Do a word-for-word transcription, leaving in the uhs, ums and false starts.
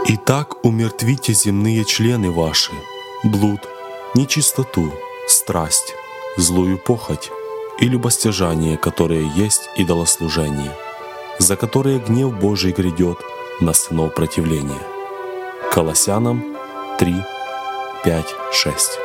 Итак, умертвите земные члены ваши, блуд, нечистоту, страсть, злую похоть и любостяжание, которые есть идолослужение, за которые гнев Божий грядет на сынов противления». Колоссянам три, пять, шесть.